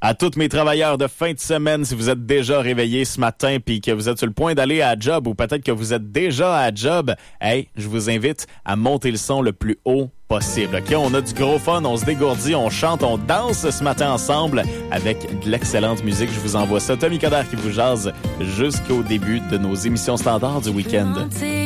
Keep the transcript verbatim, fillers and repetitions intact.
À tous mes travailleurs de fin de semaine, si vous êtes déjà réveillés ce matin puis que vous êtes sur le point d'aller à la job ou peut-être que vous êtes déjà à la job, hey, je vous invite à monter le son le plus haut possible. OK, on a du gros fun, on se dégourdit, on chante, on danse ce matin ensemble avec de l'excellente musique. Je vous envoie ça. Tommy Coderre qui vous jase jusqu'au début de nos émissions standards du week-end.